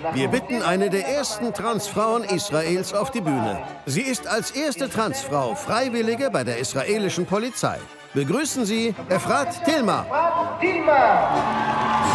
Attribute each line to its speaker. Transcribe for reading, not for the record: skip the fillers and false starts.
Speaker 1: Wir bitten eine der ersten Transfrauen Israels auf die Bühne. Sie ist als erste Transfrau Freiwillige bei der israelischen Polizei. Begrüßen Sie Efrat Tilma.